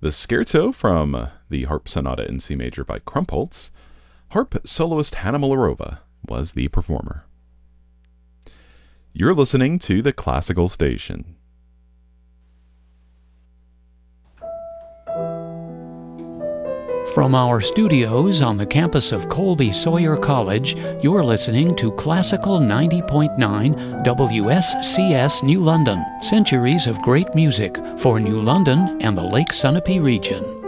The Scherzo from the Harp Sonata in C Major by Krumpholz. Harp soloist Hanna Mularova was the performer. You're listening to the Classical Station. From our studios on the campus of Colby Sawyer College, you're listening to Classical 90.9 WSCS New London. Centuries of great music for New London and the Lake Sunapee region.